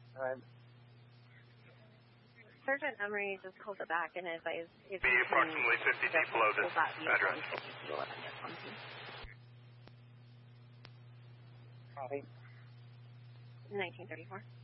All right. Sergeant Emery just calls it back and advised if be approximately 50 feet below this address. Copy. 1934.